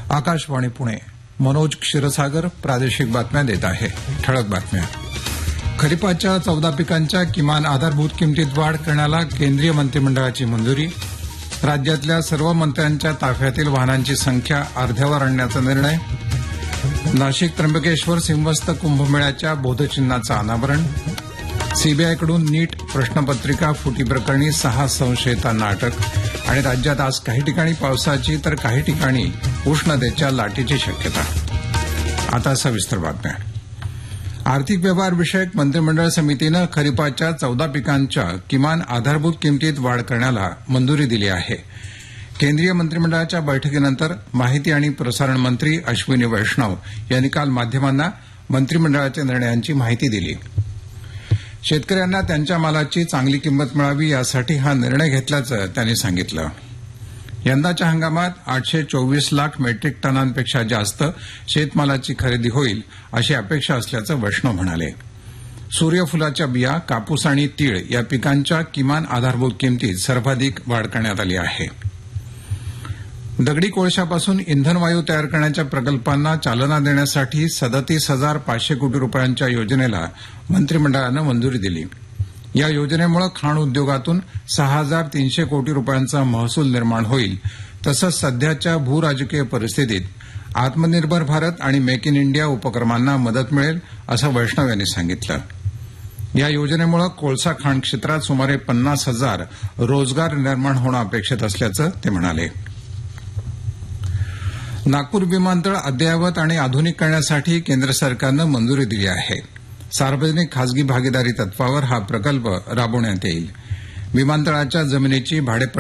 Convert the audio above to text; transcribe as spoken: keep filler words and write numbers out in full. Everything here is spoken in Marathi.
आकाशवाणी पुणे. मनोज क्षीरसागर प्रादेशिक बातम्या देत आहे. ठळक बातम्या. खरीपाच्या चौदा पिकांच्या किमान आधारभूत किमतीत वाढ करण्याला केंद्रीय मंत्रिमंडळाची मंजुरी. राज्यातल्या सर्व मंत्र्यांच्या ताफ्यातील वाहनांची संख्या अर्ध्यावर आणण्याचा निर्णय. नाशिक त्र्यंबकेश्वर सिंहस्थ कुंभमेळ्याच्या बोधचिन्हाचं अनावरण. सीबीआयकडून नीट प्रश्नपत्रिका फुटी प्रकरणी सहा संशयितांना अटक. आणि राज्यात आज काही ठिकाणी पावसाची तर काही ठिकाणी उष्णतेच्या लाटेची शक्यता. आता सविस्तर बातम्या. आर्थिक व्यवहार विषयक मंत्रिमंडळ समितीनं खरीपाच्या चौदा पिकांच्या किमान आधारभूत किमतीत वाढ करण्याला मंजुरी दिली आहे. केंद्रीय मंत्रिमंडळाच्या बैठकीनंतर माहिती आणि प्रसारण मंत्री अश्विनी वैष्णव यांनी काल माध्यमांना मंत्रिमंडळाच्या निर्णयांची माहिती दिली. शेतकऱ्यांना त्यांच्या मालाची चांगली किंमत मिळावी यासाठी हा निर्णय घेतल्याचं त्यांनी सांगितलं. यंदाच्या हंगामात आठशे चोवीस लाख मेट्रिक टनांपेक्षा जास्त शेतमालाची खरेदी होईल अशी अपेक्षा असल्याचं वैष्णव म्हणाले. सूर्यफुलाच्या बिया, कापूस आणि तीळ या पिकांच्या किमान आधारभूत किमतीत सर्वाधिक वाढ करण्यात आली आहे. दगडी कोळशापासून इंधन वायू तयार करण्याच्या प्रकल्पांना चालना देण्यासाठी सदतीस हजार पाचशे कोटी रुपयांच्या योजनेला मंत्रिमंडळानं मंजुरी दिली. या योजनेमुळे खाण उद्योगातून सहा हजार तीनशे कोटी रुपयांचा महसूल निर्माण होईल. तसंच सध्याच्या भूराजकीय परिस्थितीत आत्मनिर्भर भारत आणि मेक इन इंडिया उपक्रमांना मदत मिळेल असं वैष्णव यांनी सांगितलं. या योजनेमुळे कोळसा खाण क्षेत्रात सुमारे पन्नास हजार रोजगार निर्माण होणं अपेक्षित असल्याचं ते म्हणाले. नागपूर विमानतळ अद्ययावत आणि आधुनिक करण्यासाठी केंद्र सरकारनं मंजुरी दिली आहे. सार्वजनिक खासगी भागीदारी तत्वावर हा प्रकल्प राबवण्यात येईल. विमानतळाच्या जमिनीची भाडे